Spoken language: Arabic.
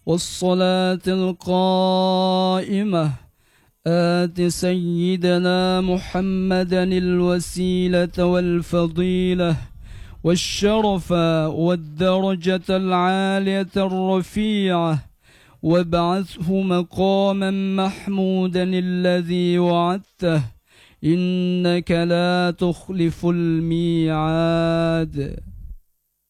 والصلاة القائمة آت سيدنا محمدا الوسيلة والفضيلة والشرف والدرجة العالية الرفيعة وابعثه مقاما محمودا الذي وعدته إنك لا تخلف الميعاد.